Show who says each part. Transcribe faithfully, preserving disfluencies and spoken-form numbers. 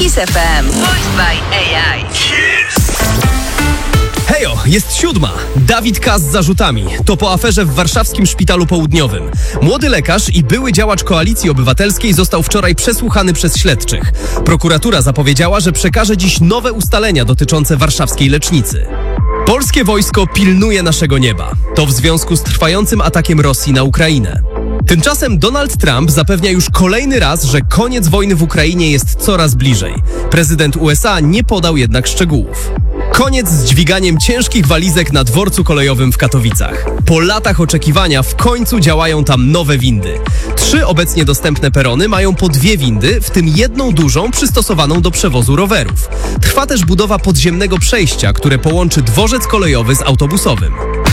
Speaker 1: Kiss F M. Voiced by A I.
Speaker 2: Hejo, jest siódma. Dawid K. z zarzutami. To po aferze w warszawskim Szpitalu Południowym. Młody lekarz i były działacz Koalicji Obywatelskiej został wczoraj przesłuchany przez śledczych. Prokuratura zapowiedziała, że przekaże dziś nowe ustalenia dotyczące warszawskiej lecznicy. Polskie wojsko pilnuje naszego nieba. To w związku z trwającym atakiem Rosji na Ukrainę. Tymczasem Donald Trump zapewnia już kolejny raz, że koniec wojny w Ukrainie jest coraz bliżej. Prezydent U S A nie podał jednak szczegółów. Koniec z dźwiganiem ciężkich walizek na dworcu kolejowym w Katowicach. Po latach oczekiwania w końcu działają tam nowe windy. Trzy obecnie dostępne perony mają po dwie windy, w tym jedną dużą przystosowaną do przewozu rowerów. Trwa też budowa podziemnego przejścia, które połączy dworzec kolejowy z autobusowym.